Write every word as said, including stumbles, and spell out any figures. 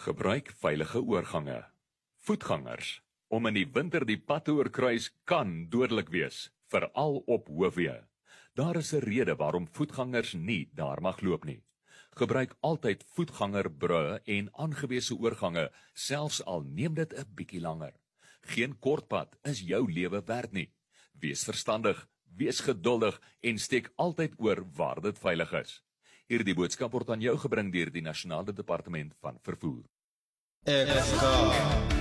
Gebruik veilige oorgange. Voetgangers. Om in die winter die pad te oorkruis kan dodelik wees, veral op hoofweë. Daar is 'n rede waarom voetgangers nie daar mag loop nie. Gebruik altyd voetgangerbrûe en aangewese oorgange, selfs al neem dit 'n bietjie langer. Geen kortpad is jou lewe werd nie. Wees verstandig, wees geduldig en steek altyd oor waar dit veilig is. Hierdie boodskap word aan jou gebring deur die Nasionale Departement van Vervoer. F K